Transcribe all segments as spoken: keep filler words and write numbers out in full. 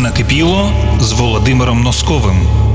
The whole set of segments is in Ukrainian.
Накипіло з Володимиром Носковим.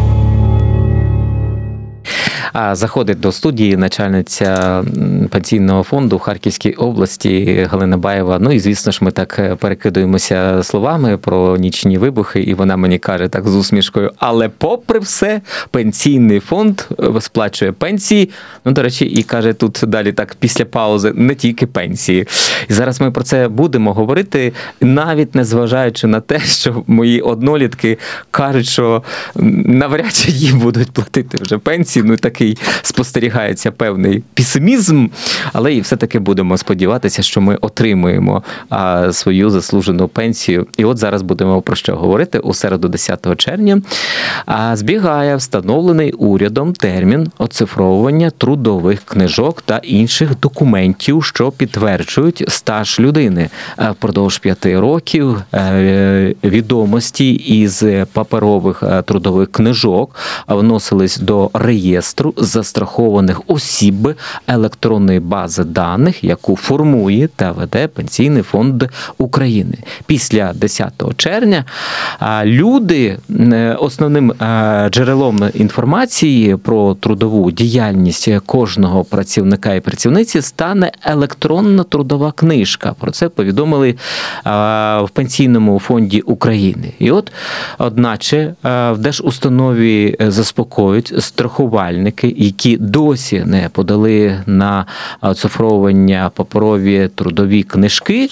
А заходить до студії начальниця пенсійного фонду в Харківській області Галина Баєва. Ну і, звісно ж, ми так перекидуємося словами про нічні вибухи, і вона мені каже так з усмішкою, але попри все, пенсійний фонд сплачує пенсії. Ну, до речі, і каже тут далі так після паузи, не тільки пенсії. І зараз ми про це будемо говорити, навіть не зважаючи на те, що мої однолітки кажуть, що навряд чи їм будуть платити вже пенсії. Ну, такий спостерігається певний песимізм, але і все-таки будемо сподіватися, що ми отримуємо а, свою заслужену пенсію. І от зараз будемо про що говорити. У середу десятого червня а, збігає встановлений урядом термін оцифровування трудових книжок та інших документів, що підтверджують стаж людини. А, впродовж п'яти років а, відомості із паперових а, трудових книжок вносились до реєстру застрахованих осіб електронної бази даних, яку формує та веде Пенсійний фонд України. Після десятого червня люди, основним джерелом інформації про трудову діяльність кожного працівника і працівниці стане електронна трудова книжка. Про це повідомили в Пенсійному фонді України. І от, одначе, в Держустанові заспокоюють страхувальники, які досі не подали на оцифровування паперові трудові книжки,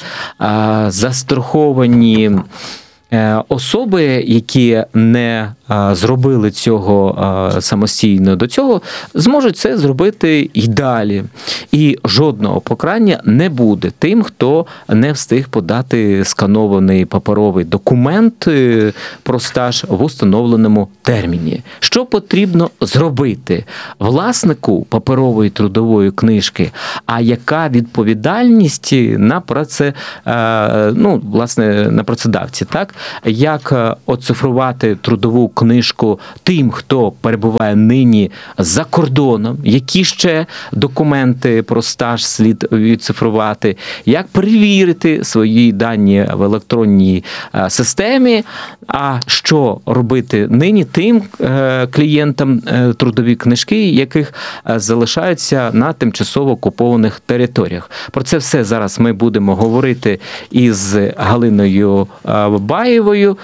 застраховані особи, які не зробили цього самостійно до цього, зможуть це зробити і далі. І жодного покарання не буде тим, хто не встиг подати сканований паперовий документ про стаж в установленому терміні. Що потрібно зробити власнику паперової трудової книжки, а яка відповідальність на праце, ну, власне, на працедавці, так? Як оцифрувати трудову книжку тим, хто перебуває нині за кордоном, які ще документи про стаж слід відцифрувати, як перевірити свої дані в електронній системі, а що робити нині тим клієнтам трудові книжки, яких залишаються на тимчасово окупованих територіях. Про це все зараз ми будемо говорити із Галиною Баєвою.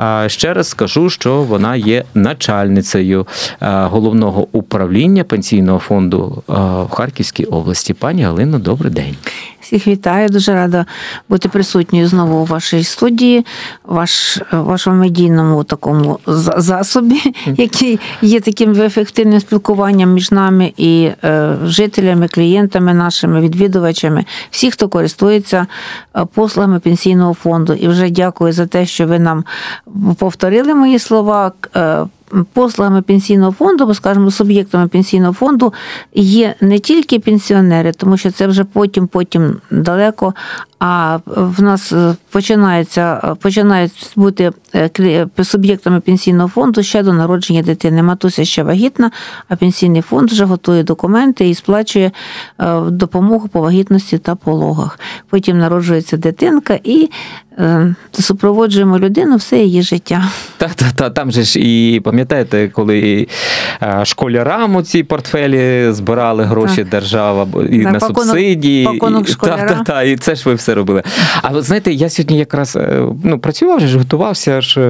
Ще раз скажу, що вона є начальницею головного управління Пенсійного фонду в Харківській області. Пані Галино, добрий день. Всіх вітаю, дуже рада бути присутньою знову у вашій студії, ваш, вашому медійному такому засобі, який є таким ефективним спілкуванням між нами і е, жителями, клієнтами нашими, відвідувачами, всі, хто користується послугами Пенсійного фонду. І вже дякую за те, що ви нам повторили мої слова. Е, Послугами Пенсійного фонду, бо, скажімо, суб'єктами Пенсійного фонду є не тільки пенсіонери, тому що це вже потім-потім далеко, а в нас починається, починають бути суб'єктами Пенсійного фонду ще до народження дитини. Матуся ще вагітна, а Пенсійний фонд вже готує документи і сплачує допомогу по вагітності та пологах. Потім народжується дитинка і супроводжуємо людину все її життя. Так, так, так. Там же ж і, пам'ятаєте, коли школярам у ці портфелі збирали гроші так. держава і так, на пакунок, субсидії. Пакунок школяра. Так, так, так, і це ж ви все робили. А ви знаєте, я сьогодні якраз ну, працював, ж, готувався, ж,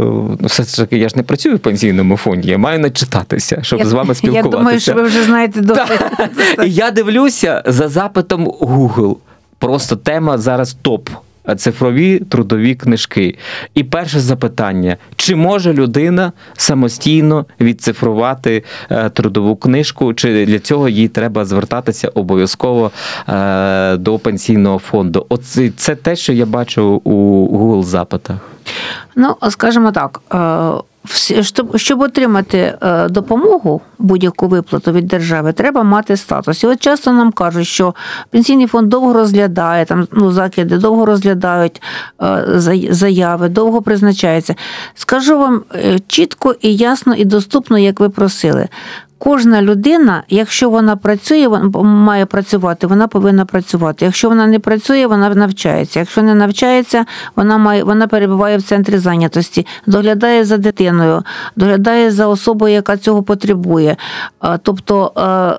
все ж таки, я ж не працюю в Пенсійному фонді, я маю начитатися, щоб я, з вами спілкуватися. Я думаю, що ви вже знаєте добре. І я дивлюся за запитом Google. Просто тема зараз топ. Цифрові трудові книжки. І перше запитання, чи може людина самостійно відцифрувати трудову книжку, чи для цього їй треба звертатися обов'язково до Пенсійного фонду? Оце це те, що я бачу у Google запитах. Ну, скажімо так, щоб отримати допомогу, будь-яку виплату від держави, треба мати статус. І от часто нам кажуть, що Пенсійний фонд довго розглядає, там, ну, закиди, довго розглядають заяви, довго призначається. Скажу вам чітко і ясно, і доступно, як ви просили. кожна людина, якщо вона працює, вона має працювати, вона повинна працювати. Якщо вона не працює, вона навчається. Якщо не навчається, вона має, вона перебуває в центрі зайнятості, доглядає за дитиною, доглядає за особою, яка цього потребує. Тобто,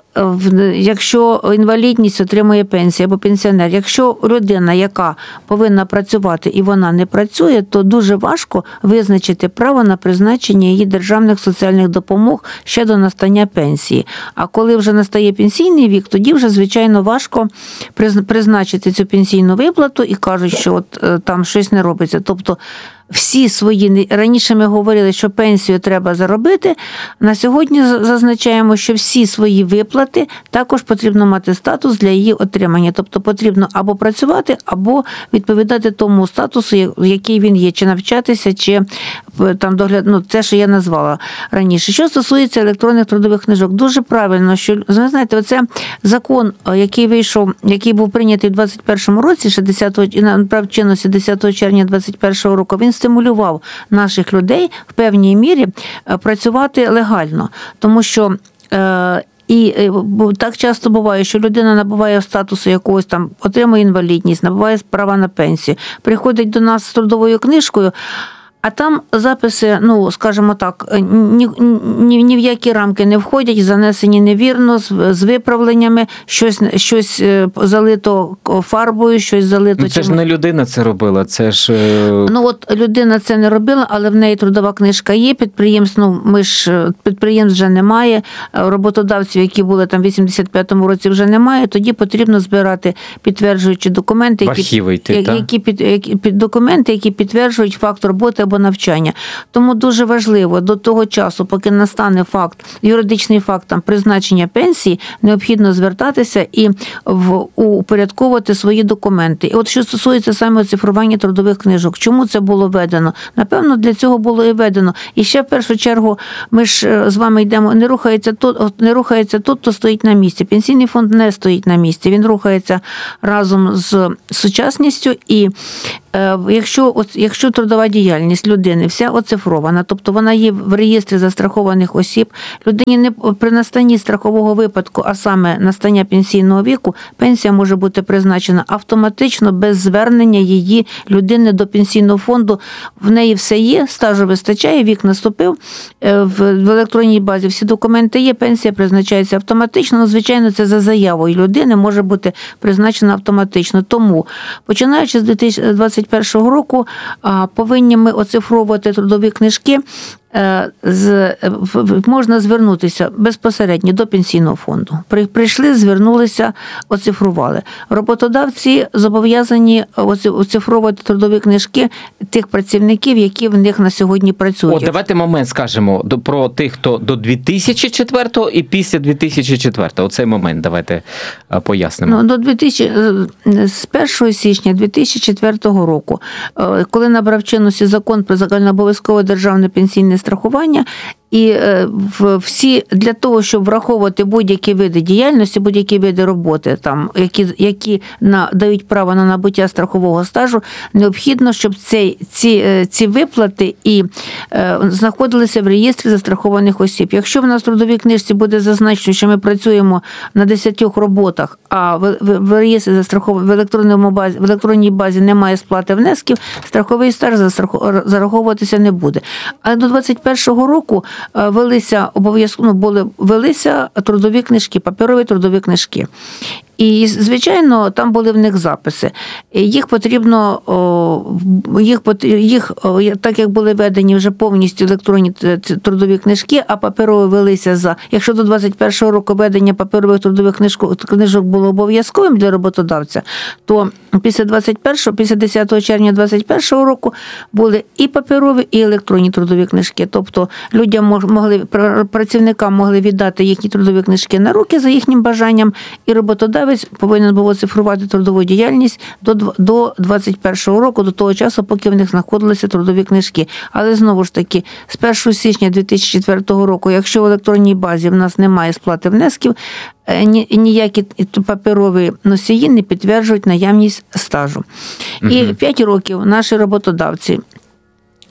якщо інвалідність, отримує пенсію або пенсіонер. Якщо людина, яка повинна працювати і вона не працює, то дуже важко визначити право на призначення її державних соціальних допомог ще до настання пенсії. А коли вже настає пенсійний вік, тоді вже, звичайно, важко призначити цю пенсійну виплату і кажуть, що от там щось не робиться. Тобто всі свої, раніше ми говорили, що пенсію треба заробити, на сьогодні зазначаємо, що всі свої виплати також потрібно мати статус для її отримання. Тобто потрібно або працювати, або відповідати тому статусу, який він є, чи навчатися, чи там догляд, ну, те, що я назвала раніше. Що стосується електронних трудових книжок, дуже правильно, що, ви знаєте, оце закон, який вийшов, який був прийнятий в двадцять першому році, шістдесятого, і набрав чинності десятого червня двадцять першого року, він стимулював наших людей в певній мірі працювати легально, тому що і так часто буває, що людина набуває статусу якогось там, отримує інвалідність, набуває права на пенсію, приходить до нас з трудовою книжкою, а там записи, ну, скажімо так, ні, ні, ні в які рамки не входять, занесені невірно, з, з виправленнями, щось, щось залито фарбою, щось залито... Ну, це ж не людина це робила, це ж... Ну, от людина це не робила, але в неї трудова книжка є, підприємств, ну, ми ж, підприємств вже немає, роботодавців, які були там в вісімдесят п'ятому році, вже немає, тоді потрібно збирати підтверджуючі документи, які, архіви йти, які, які, під, які під документи, які підтверджують факт роботи або навчання. Тому дуже важливо до того часу, поки настане факт, юридичний факт там призначення пенсії, необхідно звертатися і в, упорядковувати свої документи. І от що стосується саме оцифрування трудових книжок, чому це було введено? Напевно, для цього було і введено. І ще в першу чергу ми ж з вами йдемо, не рухається тут, не рухається тут, то стоїть на місці. Пенсійний фонд не стоїть на місці, він рухається разом з сучасністю і Якщо, якщо трудова діяльність людини вся оцифрована, тобто вона є в реєстрі застрахованих осіб, людині не при настанні страхового випадку, а саме настання пенсійного віку, пенсія може бути призначена автоматично, без звернення її людини до пенсійного фонду. В неї все є, стажу вистачає, вік наступив, в електронній базі всі документи є, пенсія призначається автоматично. Ну, звичайно, це за заявою людини може бути призначена автоматично. Тому, починаючи з дві тисячі двадцять першого року, повинні ми оцифровувати трудові книжки, з, можна звернутися безпосередньо до пенсійного фонду. Прийшли, звернулися, оцифрували. Роботодавці зобов'язані оцифровувати трудові книжки тих працівників, які в них на сьогодні працюють. О, давайте момент скажемо про тих, хто до дві тисячі четвертого і після дві тисячі четвертого. Оцей момент давайте пояснимо. Ну, до дві тисячі, з першого січня дві тисячі четвертого року, коли набрав чинності закон про загальнообов'язкове державне пенсійне страхування, і всі для того, щоб враховувати будь-які види діяльності, будь-які види роботи, там, які, які на, дають право на набуття страхового стажу, необхідно, щоб цей, ці, ці виплати і е, знаходилися в реєстрі застрахованих осіб. Якщо в нас в трудовій книжці буде зазначено, що ми працюємо на десятьох роботах, а в, в, в реєстрі застрахов... в електронному базі, в електронній базі немає сплати внесків, страховий стаж зараховуватися не буде. А до двадцять першого року велися обов'язково, ну, були велися трудові книжки, паперові трудові книжки. І, звичайно, там були в них записи. Їх потрібно, їх, їх, так як були введені вже повністю електронні трудові книжки, а паперові велися за, якщо до двадцять першого року ведення паперових трудових книжок було обов'язковим для роботодавця, то після двадцять першого, після десятого червня двадцять першого року були і паперові, і електронні трудові книжки. Тобто людям могли, працівникам могли віддати їхні трудові книжки на руки за їхнім бажанням, і роботодавець повинен був оцифрувати трудову діяльність до, до двадцять першого року, до того часу, поки в них знаходилися трудові книжки. Але знову ж таки, з першого січня дві тисячі четвертого року, якщо в електронній базі в нас немає сплати внесків, ніякі паперові носії не підтверджують наявність стажу. Угу. І п'ять років наші роботодавці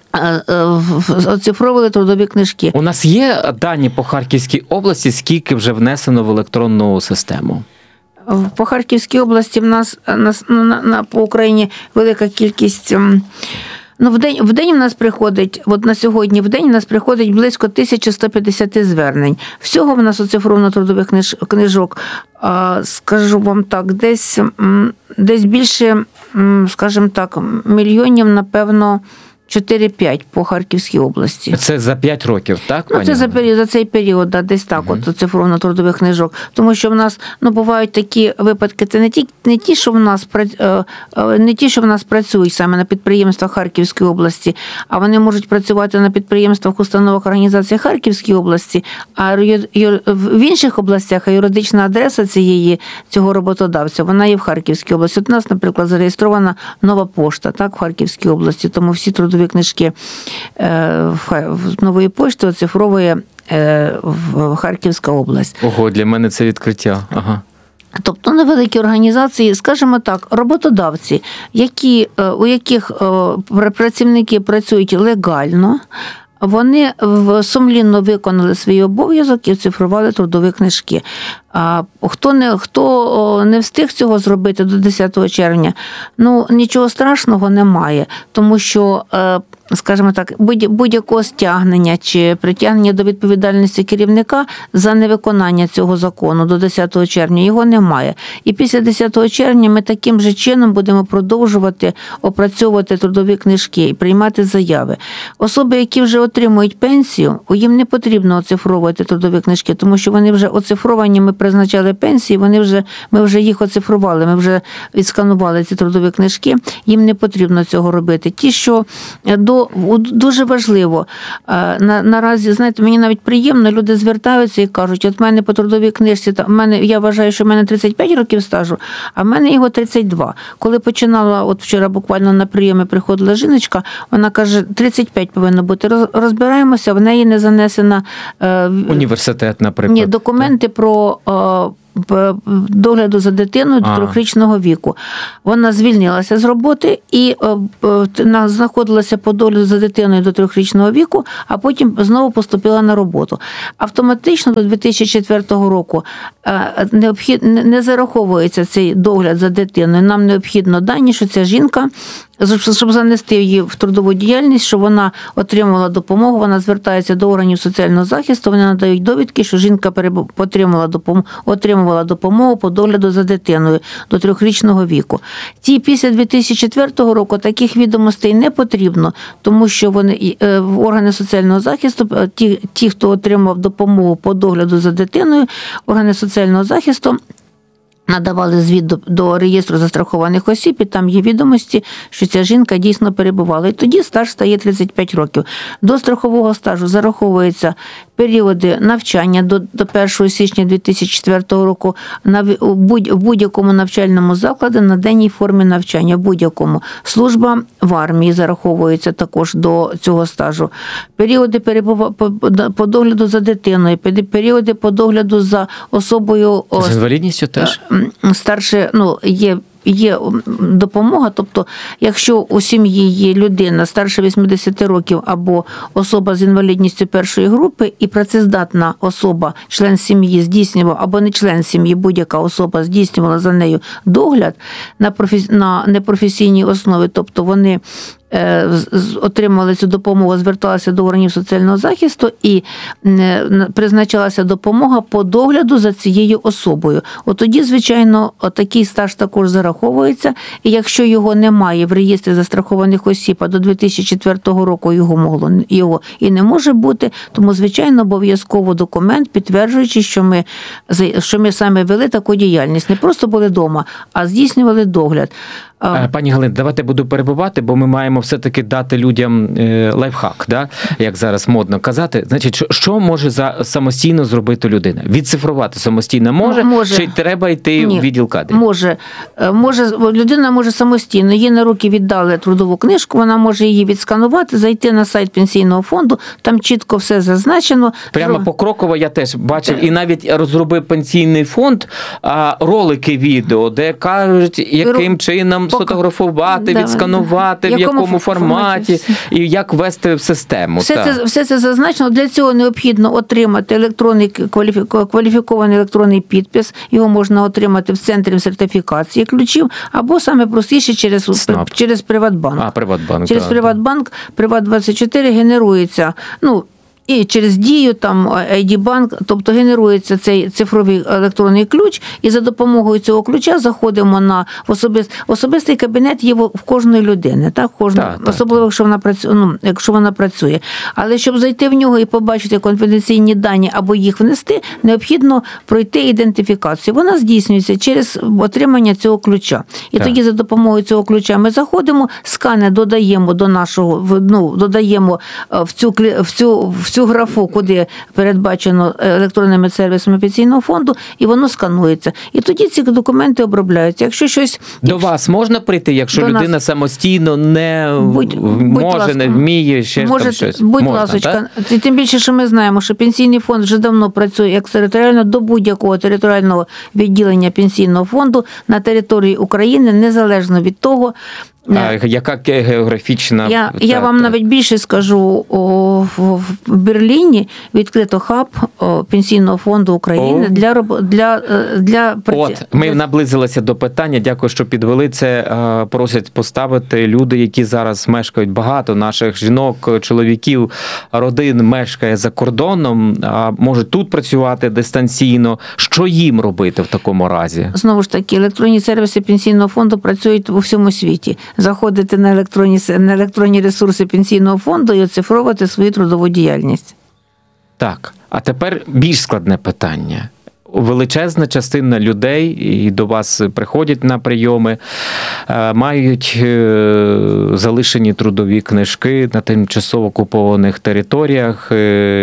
оцифровували трудові книжки. У нас є дані по Харківській області, скільки вже внесено в електронну систему? По Харківській області в нас на, на, на, по Україні велика кількість. Ну, в день, в день в нас приходить, от на сьогодні в день в нас приходить близько тисяча сто п'ятдесят звернень. Всього в нас оцифровано трудових книж, книжок, а, скажу вам так, десь, десь більше, скажімо так, мільйонів, напевно, чотири-п'ять по Харківській області. Це за п'ять років, так? Ну, це за, період, за цей період, да, десь так, uh-huh. от цифровно трудових книжок. Тому що в нас, ну, бувають такі випадки, це не ті, не ті, що в нас, не ті, що в нас працюють саме на підприємствах Харківської області, а вони можуть працювати на підприємствах, установах, організаціях Харківської області, а в інших областях юридична адреса цієї, цього роботодавця, вона є в Харківській області. От у нас, наприклад, зареєстрована Нова пошта, так, в Харківській області, тому всі трудові книжки Нової пошти оцифровує Харківська область. Ого, для мене це відкриття. Ага. Тобто невеликі організації, скажімо так, роботодавці, які, у яких працівники працюють легально, вони сумлінно виконали свій обов'язок і оцифрували трудові книжки. А хто не, хто не встиг цього зробити до десятого червня, ну, нічого страшного немає, тому що, скажімо так, будь-якого стягнення чи притягнення до відповідальності керівника за невиконання цього закону до десятого червня його немає. І після десятого червня ми таким же чином будемо продовжувати опрацьовувати трудові книжки і приймати заяви. Особи, які вже отримують пенсію, їм не потрібно оцифровувати трудові книжки, тому що вони вже оцифровані, ми призначали пенсії, вони вже, ми вже їх оцифрували, ми вже відсканували ці трудові книжки, їм не потрібно цього робити. Ті, що до, дуже важливо, на, наразі, знаєте, мені навіть приємно, люди звертаються і кажуть, от в мене по трудовій книжці, в мене, я вважаю, що в мене тридцять п'ять років стажу, а в мене його тридцять два. Коли починала, от вчора буквально на прийомі приходила жіночка, вона каже, тридцять п'ять повинно бути. Розбираємося, в неї не занесена... Університет, наприклад. Ні, документи про догляду за дитиною до трьохрічного віку. Вона звільнилася з роботи і знаходилася по догляду за дитиною до трьохрічного віку, а потім знову поступила на роботу. Автоматично до дві тисячі четвертого року необхід, не зараховується цей догляд за дитиною. Нам необхідно дані, що ця жінка, щоб занести її в трудову діяльність, що вона отримувала допомогу, вона звертається до органів соціального захисту, вони надають довідки, що жінка отримала допомогу, отримувала допомогу по догляду за дитиною до трьохрічного віку. Ті після дві тисячі четвертого року таких відомостей не потрібно, тому що вони органи соціального захисту, ті, ті, хто отримав допомогу по догляду за дитиною, органи соціального захисту надавали звіт до, до реєстру застрахованих осіб, і там є відомості, що ця жінка дійсно перебувала. І тоді стаж стає тридцять п'ять років. До страхового стажу зараховуються періоди навчання до, до першого січня дві тисячі четвертого року на, у будь, в будь-якому навчальному закладі на денній формі навчання, в будь-якому. Служба в армії зараховується також до цього стажу. Періоди перебува, по, по догляду за дитиною, періоди по догляду за особою... З інвалідністю теж? Старше, ну, є, є допомога, тобто, якщо у сім'ї є людина старше вісімдесят років або особа з інвалідністю першої групи і працездатна особа, член сім'ї здійснював, або не член сім'ї, будь-яка особа здійснювала за нею догляд на, професі... на непрофесійній основі, тобто вони отримали цю допомогу, зверталися до органів соціального захисту і призначалася допомога по догляду за цією особою. От тоді, звичайно, такий стаж також зараховується, і якщо його немає в реєстрі застрахованих осіб, а до дві тисячі четвертого року його могло його і не може бути, тому, звичайно, обов'язково документ, підтверджуючи, що ми, що ми саме вели таку діяльність. Не просто були вдома, а здійснювали догляд. Пані Галино, давайте буду перебувати, бо ми маємо все-таки дати людям лайфхак, да? Як зараз модно казати. Значить, що може за самостійно зробити людина? Відцифрувати самостійно може? може. Чи треба йти Ні. в відділ кадрів? Може. може. Людина може самостійно. Їй на руки віддали трудову книжку, вона може її відсканувати, зайти на сайт пенсійного фонду, там чітко все зазначено. Прямо покроково я теж бачив, і навіть розробив пенсійний фонд ролики відео, де кажуть, яким чином сфотографувати, Да, відсканувати, да. в якому, якому форматі, форматі і як ввести в систему. Все так. це, все це зазначено. Для цього необхідно отримати електронний кваліфікований електронний підпис. Його можна отримати в центрі сертифікації ключів, або саме простіше через, СНАП. через Приватбанк. А, Приватбанк. Через так. Приватбанк, Приват двадцять чотири генерується, ну, і через Дію, там ай ді-банк, тобто генерується цей цифровий електронний ключ, і за допомогою цього ключа заходимо на особист... особистий кабінет є в кожної людини, так, кожна, Так, так, особливо, якщо вона працює, ну, якщо вона працює. Але щоб зайти в нього і побачити конфіденційні дані або їх внести, необхідно пройти ідентифікацію. Вона здійснюється через отримання цього ключа. І Так. тоді за допомогою цього ключа ми заходимо, скани додаємо до нашого, ну, додаємо в цю в цю в цю графу, куди передбачено електронними сервісами Пенсійного фонду, і воно сканується. І тоді ці документи обробляються. Якщо щось... До вас можна прийти, якщо До людина нас. самостійно не Будь- будь може, ласка. не вміє, ще Можете, там щось? будь Можна, ласочка. так? І тим більше, що ми знаємо, що Пенсійний фонд вже давно працює як територіально до будь-якого територіального відділення Пенсійного фонду на території України, незалежно від того, А яка географічна... Я, та, я вам та. навіть більше скажу, о, в, в Берліні відкрито хаб о, Пенсійного фонду України О. для, роб- для, е, для, От, ми наблизилися до питання, дякую, що підвели це. Е, Просять поставити люди, які зараз мешкають, багато наших жінок, чоловіків, родин мешкає за кордоном, а можуть тут працювати дистанційно. Що їм робити в такому разі? Знову ж таки, електронні сервіси Пенсійного фонду працюють у всьому світі. Заходити на електронні, на електронні ресурси Пенсійного фонду і оцифровувати свою трудову діяльність. Так, а тепер більш складне питання. Величезна частина людей, і до вас приходять на прийоми, мають залишені трудові книжки на тимчасово окупованих територіях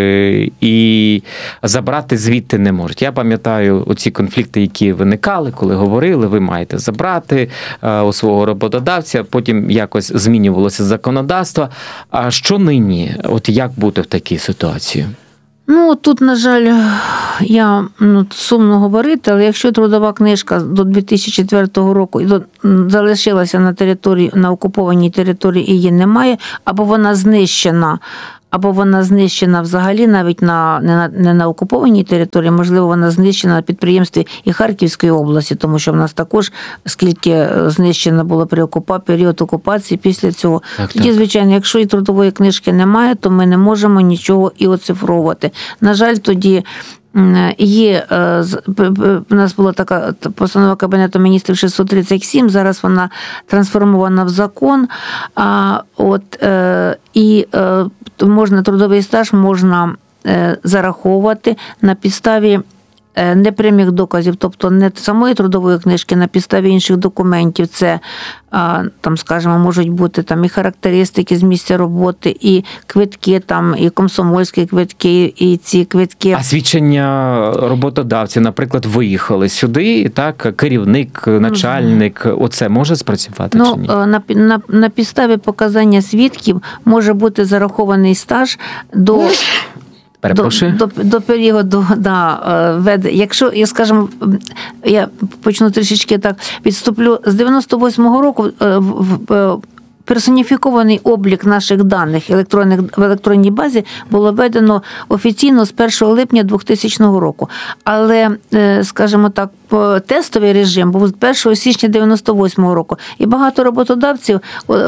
і забрати звідти не можуть. Я пам'ятаю оці конфлікти, які виникали, коли говорили, ви маєте забрати у свого роботодавця, потім якось змінювалося законодавство. А що нині? От як бути в такій ситуації? Ну, тут, на жаль, я ну, сумно говорити, але якщо трудова книжка до дві тисячі четвертого року до, залишилася на території, на окупованій території і її немає, або вона знищена, або вона знищена взагалі навіть на не, на не на окупованій території, можливо, вона знищена на підприємстві і Харківської області, тому що в нас також, скільки знищено було при окупа, період окупації після цього. Так, Тоді, так. звичайно, якщо і трудової книжки немає, то ми не можемо нічого і оцифровувати. На жаль, тоді є, у нас була така постанова Кабінету міністрів шістсот тридцять сім, зараз вона трансформована в закон, а, от, і можна трудовий стаж можна зараховувати на підставі непрямих доказів, тобто не самої трудової книжки, на підставі інших документів. Це, там, скажімо, можуть бути там і характеристики з місця роботи, і квитки, там, і комсомольські квитки, і ці квитки. А свідчення роботодавця, наприклад, виїхали сюди, так, керівник, начальник, оце може спрацювати Ну, чи ні? на, на, на підставі показання свідків може бути зарахований стаж до... Перепрошую. До, до, до періоду, да, вед... якщо, я скажімо, я почну трішечки так, відступлю, з дев'яносто восьмого року в персоніфікований облік наших даних електронних, в електронній базі було введено офіційно з першого липня двохтисячного року. Але, скажімо так, тестовий режим був з першого січня дев'яносто восьмого року. І багато роботодавців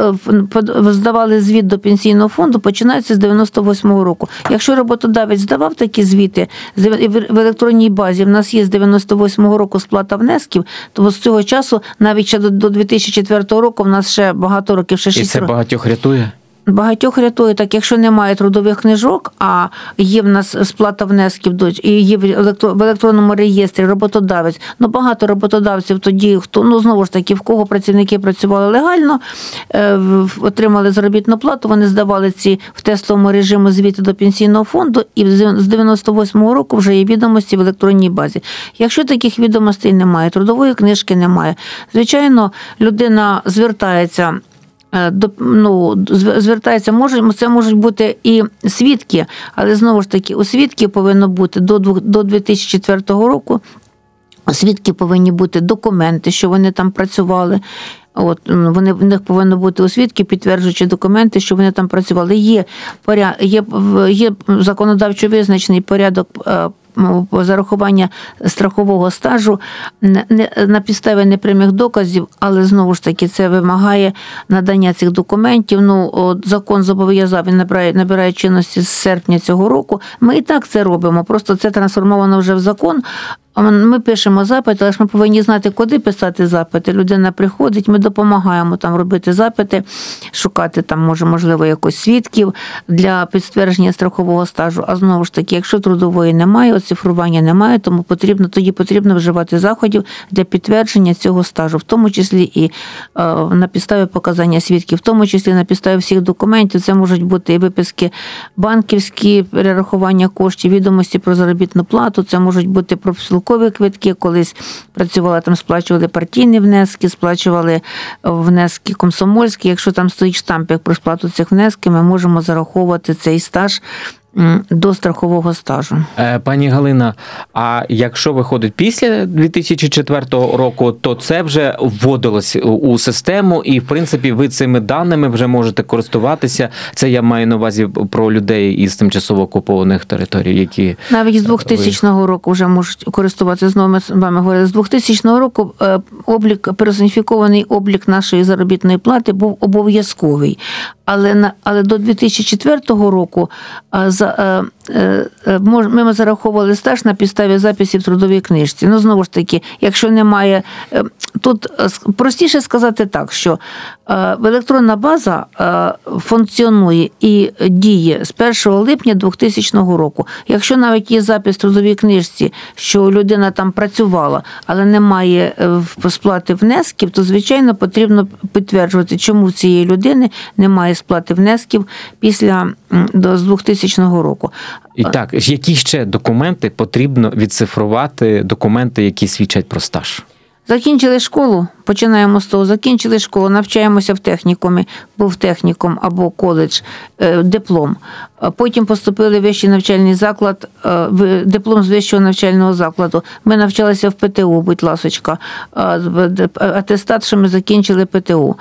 здавали звіт до Пенсійного фонду, починається з дев'яносто восьмого року. Якщо роботодавець здавав такі звіти в електронній базі, в нас є з дев'яносто восьмого року сплата внесків, то з цього часу, навіть ще до дві тисячі четвертого року, в нас ще багато років, ще І це багатьох рятує? Багатьох рятує, так якщо немає трудових книжок, а є в нас сплата внесків, і є в електронному реєстрі роботодавець, ну багато роботодавців тоді, хто, ну знову ж таки, в кого працівники працювали легально, отримали заробітну плату, вони здавали ці в тестовому режимі звіти до Пенсійного фонду, і з дев'яносто восьмого року вже є відомості в електронній базі. Якщо таких відомостей немає, трудової книжки немає, звичайно, людина звертається До, ну, звертається, може, це можуть бути і свідки, але знову ж таки, у свідки повинно бути до, до дві тисячі четвертого року, у свідки повинні бути документи, що вони там працювали. От вони в них повинно бути у свідків, підтверджуючи документи, що вони там працювали. Є поряд, є, є законодавчо визначений порядок зарахування страхового стажу на підставі непрямих доказів, але знову ж таки це вимагає надання цих документів. Ну, от закон зобов'язав, він набирає, набирає чинності з серпня цього року. Ми і так це робимо, просто це трансформовано вже в закон. Ми пишемо запити, але ж ми повинні знати, куди писати запити. Людина приходить, ми допомагаємо там робити запити, шукати там, може, можливо, якось свідків для підтвердження страхового стажу. А знову ж таки, якщо трудової немає, оцифрування немає, тому потрібно, тоді потрібно вживати заходів для підтвердження цього стажу, в тому числі і е, на підставі показання свідків, в тому числі на підставі всіх документів. Це можуть бути і виписки банківські, перерахування коштів, відомості про заробітну плату, це можуть бути профспілкові квитки, колись працювала, там сплачували партійні внески, сплачували внески комсомольські. Якщо там стоїть штамп як про сплату цих внесків, ми можемо зараховувати цей стаж до страхового стажу. Пані Галина, а якщо виходить після дві тисячі четвертого року, то це вже вводилось у систему і, в принципі, ви цими даними вже можете користуватися. Це я маю на увазі про людей із тимчасово окупованих територій, які... Навіть з двохтисячного року вже можуть користуватися. Знову ми з вами говорили, з двохтисячного року облік, персоніфікований облік нашої заробітної плати був обов'язковий. Але, на, але до дві тисячі четвертого року за, ми зараховували стаж на підставі записів в трудовій книжці. Ну, знову ж таки, якщо немає... Тут простіше сказати так, що електронна база функціонує і діє з першого липня двохтисячного року. Якщо навіть є запис в трудовій книжці, що людина там працювала, але немає сплати внесків, то, звичайно, потрібно підтверджувати, чому в цієї людини немає сплати внесків після з двохтисячного року. І так, які ще документи потрібно відцифрувати, документи, які свідчать про стаж? Закінчили школу, починаємо з того, закінчили школу, навчаємося в технікумі, був технікум або коледж, диплом. Потім поступили в вищий навчальний заклад, диплом з вищого навчального закладу. Ми навчалися в ПТУ, будь ласочка, атестат, що ми закінчили ПТУ.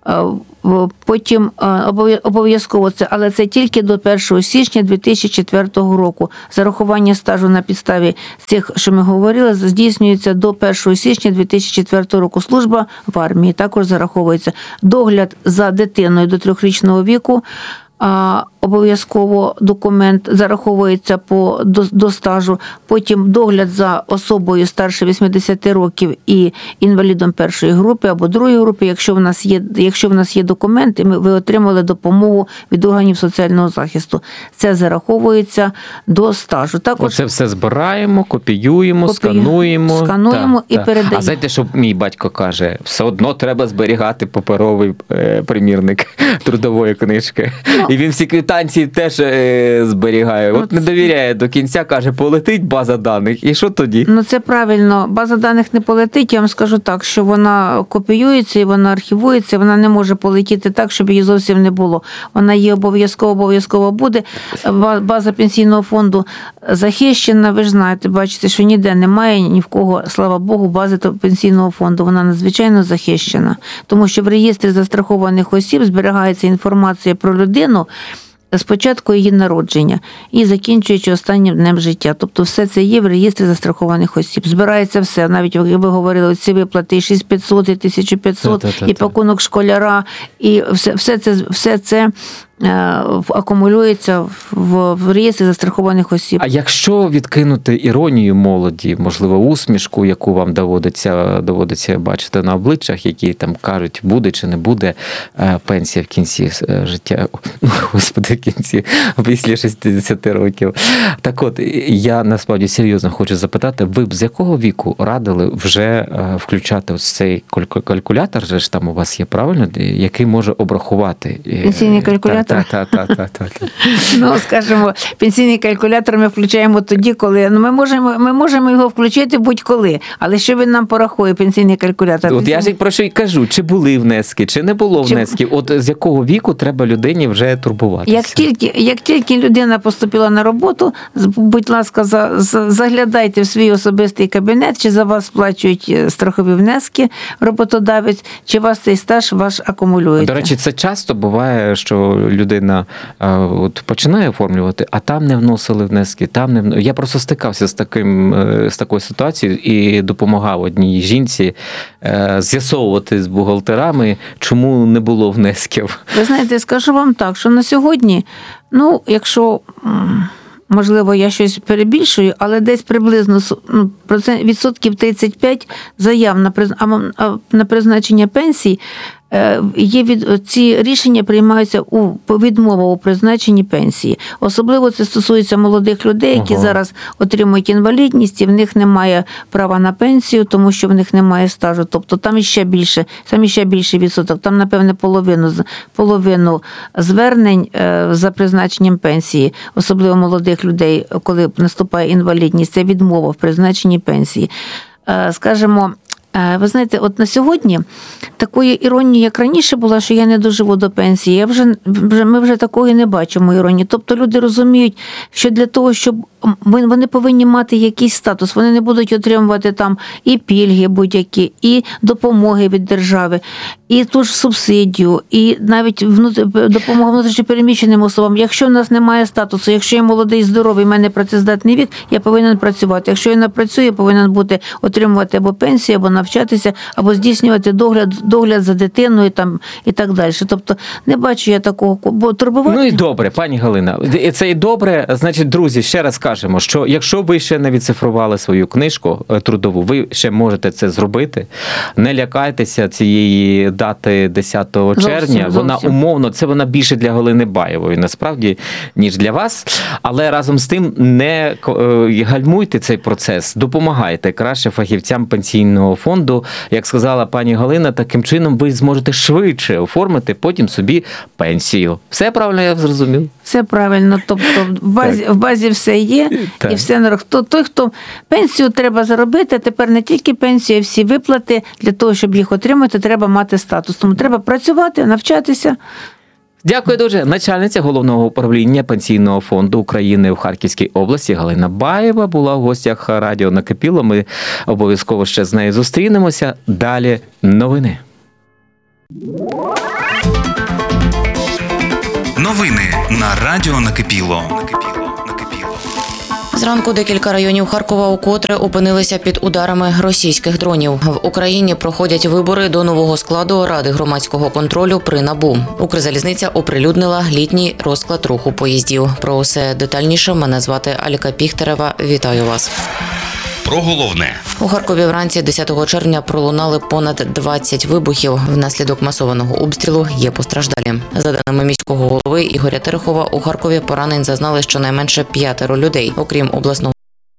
Потім обов'язково це, але це тільки до першого січня дві тисячі четвертого року. Зарахування стажу на підставі цих, що ми говорили, здійснюється до першого січня дві тисячі четвертого року. Служба в армії також зараховується. Догляд за дитиною до трьохрічного віку, а, обов'язково документ зараховується по, до, до стажу. Потім догляд за особою старше вісімдесят років і інвалідом першої групи або другої групи. Якщо в нас є, якщо в нас є документи, ми, ви отримали допомогу від органів соціального захисту. Це зараховується до стажу. Також оце все збираємо, копіюємо, Копію... скануємо. Скануємо так, і так. передаємо. А знаєте, що мій батько каже? Все одно треба зберігати паперовий е, примірник трудової книжки. Ну, і він всі квитанції теж е, зберігає. От не довіряє до кінця, каже, полетить база даних. І що тоді? Ну, це правильно. База даних не полетить. Я вам скажу так, що вона копіюється і вона архівується. Вона не може полетіти так, щоб її зовсім не було. Вона є обов'язково, обов'язково буде. База пенсійного фонду захищена. Ви ж знаєте, бачите, що ніде немає ні в кого, слава Богу, бази пенсійного фонду. Вона надзвичайно захищена. Тому що в реєстрі застрахованих осіб зберігається інформація про людину з початку її народження і закінчуючи останнім днем життя. Тобто все це є в реєстрі застрахованих осіб. Збирається все. Навіть, як ви говорили, ці виплати і шість тисяч п'ятсот, і тисяча п'ятсот, та-та-та-та. І пакунок школяра, і все, все це, все це акумулюється в, в реєстрі застрахованих осіб. А якщо відкинути іронію молоді, можливо, усмішку, яку вам доводиться, доводиться бачити на обличчях, які там кажуть, буде чи не буде пенсія в кінці життя, господи, в кінці, після шістдесяти років. Так от, я насправді серйозно хочу запитати, ви б з якого віку радили вже включати ось цей калькулятор, же ж там у вас є, правильно, який може обрахувати? Пенсійний калькулятор? калькулятор. Так, так, так, так. Ну, скажімо, пенсійний калькулятор ми включаємо тоді, коли ну, ми можемо, ми можемо його включити будь-коли, але що він нам порахує, пенсійний калькулятор? От я ж про що й кажу, чи були внески, чи не було Чи- внесків. От з якого віку треба людині вже турбуватися? Як тільки, як тільки людина поступила на роботу, з- будь ласка, за, за- заглядайте в свій особистий кабінет, чи за вас сплачують е, страхові внески роботодавець, чи у вас цей стаж ваш акумулюється. До речі, це часто буває, що людина а, от починає оформлювати, а там не вносили внески, там не вно- Я просто стикався з таким е, з такою ситуацією і допомагав одній жінці е, з'ясовувати з бухгалтерами, чому не було внесків. Ви знаєте, скажу вам так, що на сьогодні, ну, якщо, м, можливо, я щось перебільшую, але десь приблизно с- ну, процент- відсотків тридцять п'ять заяв на, приз- а м- а на призначення пенсій е, є від ці рішення приймаються у по відмова у призначенні пенсії. Особливо це стосується молодих людей, які Ага. зараз отримують інвалідність, і в них немає права на пенсію, тому що в них немає стажу. Тобто там іще більше, там іще більший відсоток. Там, напевне, половину з- половину звернень е, за призначенням пенсії, особливо молодих людей, коли наступає інвалідність, це відмова в призначенні пенсії. Е, Скажімо, е, ви знаєте, от на сьогодні такої іронії, як раніше була, що я не доживу до пенсії, я вже, вже ми вже такої не бачимо іронії. Тобто люди розуміють, що для того, щоб ми- вони повинні мати якийсь статус, вони не будуть отримувати там і пільги будь-які, і допомоги від держави, і ту ж субсидію, і навіть внут- допомога внутрішньопереміщеним особам. Якщо в нас немає статусу, якщо я молодий, здоровий, в мене працездатний вік, я повинен працювати. Якщо я не працюю, я повинен бути отримувати або пенсію, або навчатися, або здійснювати догляд, догляд за дитиною там і так далі. Тобто не бачу я такого, бо турбувати. Ну і добре, пані Галина. І це і добре. Значить, друзі, ще раз кажемо, що якщо ви ще не відцифрували свою книжку е, трудову, ви ще можете це зробити. Не лякайтеся цієї дати десятого Зовсім, червня. Вона зовсім. умовно, це вона більше для Галини Баєвої, насправді, ніж для вас. Але разом з тим не е, гальмуйте цей процес, допомагайте краще фахівцям пенсійного фонду. Як сказала пані Галина, таким чином ви зможете швидше оформити потім собі пенсію. Все правильно я зрозумів? Все правильно, тобто в базі, в базі все є, Так. і все на хто той, хто пенсію треба заробити, а тепер не тільки пенсію, а всі виплати для того, щоб їх отримати, треба мати статус. Тому треба працювати, навчатися. Дякую дуже. Начальниця Головного управління Пенсійного фонду України в Харківській області Галина Баєва була в гостях радіо «Накипіло». Ми обов'язково ще з нею зустрінемося. Далі новини. Новини на Радіо Накипіло. Накипіло. Накипіло. Зранку декілька районів Харкова укотре опинилися під ударами російських дронів. В Україні проходять вибори до нового складу Ради громадського контролю при НАБУ. Укрзалізниця оприлюднила літній розклад руху поїздів. Про усе детальніше мене звати Алька Піхтерева. Вітаю вас. Про головне. У Харкові вранці десятого червня пролунали понад двадцять вибухів. Внаслідок масованого обстрілу є постраждалі. За даними міського голови Ігоря Терехова, у Харкові поранень зазнали щонайменше п'ятеро людей. Окрім обласного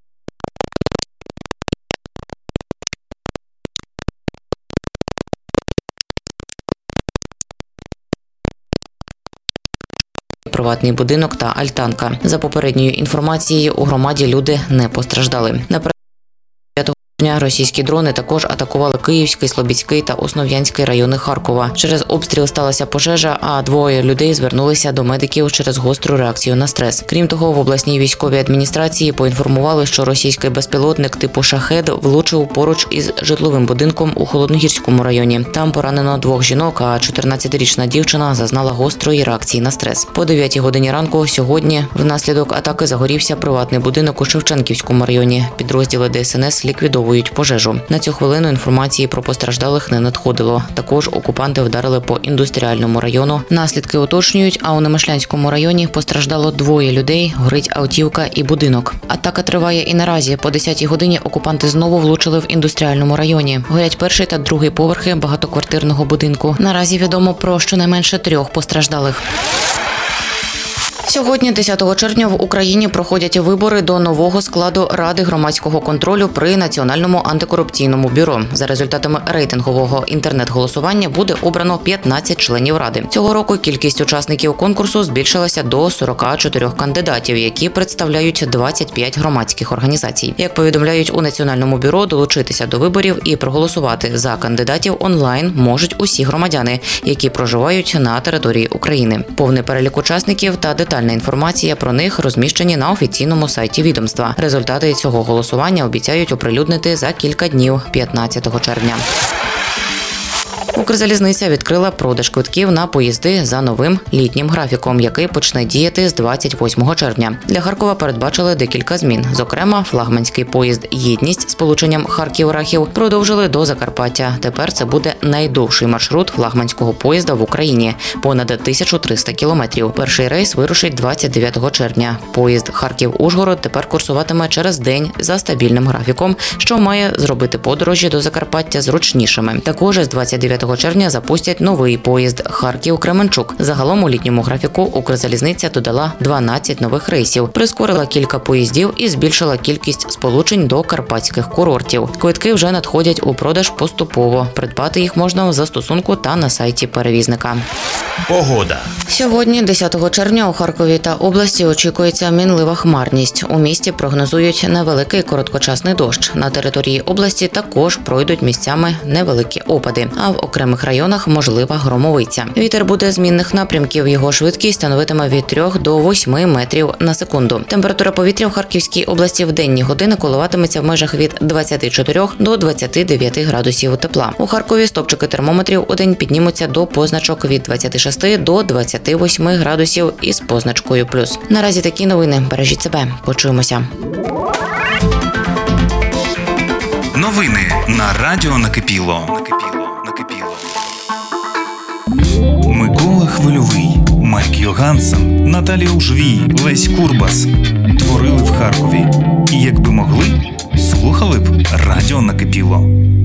приватний будинок та альтанка. За попередньою інформацією, у громаді люди не постраждали. Дня російські дрони також атакували Київський, Слобідський та Основ'янський райони Харкова. Через обстріл сталася пожежа, а двоє людей звернулися до медиків через гостру реакцію на стрес. Крім того, в обласній військовій адміністрації поінформували, що російський безпілотник типу «Шахед» влучив поруч із житловим будинком у Холодногірському районі. Там поранено двох жінок, а чотирнадцятирічна дівчина зазнала гострої реакції на стрес. По дев'ятій годині ранку сьогодні внаслідок атаки загорівся приватний будинок у Шевченківському районі. Підрозділи ДСНС ліквідовують пожежу. На цю хвилину інформації про постраждалих не надходило. Також окупанти вдарили по індустріальному району. Наслідки уточнюють, а у Немишлянському районі постраждало двоє людей, горить автівка і будинок. Атака триває і наразі. По десятій годині окупанти знову влучили в індустріальному районі. Горять перший та другий поверхи багатоквартирного будинку. Наразі відомо про щонайменше трьох постраждалих. Сьогодні, десятого червня, в Україні проходять вибори до нового складу Ради громадського контролю при Національному антикорупційному бюро. За результатами рейтингового інтернет-голосування буде обрано п'ятнадцять членів Ради. Цього року кількість учасників конкурсу збільшилася до сорока чотирьох кандидатів, які представляють двадцять п'ять громадських організацій. Як повідомляють у Національному бюро, долучитися до виборів і проголосувати за кандидатів онлайн можуть усі громадяни, які проживають на території України. Повний перелік учасників та детальна інформація про них розміщені на офіційному сайті відомства. Результати цього голосування обіцяють оприлюднити за кілька днів, п'ятнадцятого червня. Укрзалізниця відкрила продаж квитків на поїзди за новим літнім графіком, який почне діяти з двадцять восьмого червня. Для Харкова передбачили декілька змін. Зокрема, флагманський поїзд «Єдність» з полученням Харків-Рахів продовжили до Закарпаття. Тепер це буде найдовший маршрут флагманського поїзда в Україні – понад тисячу триста кілометрів. Перший рейс вирушить двадцять дев'ятого червня. Поїзд Харків-Ужгород тепер курсуватиме через день за стабільним графіком, що має зробити подорожі до Закарпаття зручнішими. Також з двадцять дев'ятого червня запустять новий поїзд Харків-Кременчук. Загалом у літньому графіку Укрзалізниця додала дванадцять нових рейсів, прискорила кілька поїздів і збільшила кількість сполучень до карпатських курортів. Квитки вже надходять у продаж поступово. Придбати їх можна в застосунку та на сайті перевізника. Погода. Сьогодні, десятого червня, у Харкові та області очікується мінлива хмарність. У місті прогнозують невеликий короткочасний дощ. На території області також пройдуть місцями невеликі опади, а в окремих районах можлива громовиця. Вітер буде змінних напрямків. Його швидкість становитиме від трьох до восьми метрів на секунду. Температура повітря в Харківській області в денні години коливатиметься в межах від двадцяти чотирьох до двадцяти дев'яти градусів тепла. У Харкові стопчики термометрів у день піднімуться до позначок від двадцяти шести до двадцяти восьми градусів із позначкою плюс. Наразі такі новини. Бережіть себе. Почуємося. Новини на Радіо Накипіло. Накипіло. Накипіло. Микола Хвильовий, Майк Йогансен, Наталія Ужвій, Лесь Курбас творили в Харкові. І якби могли, слухали б Радіо Накипіло.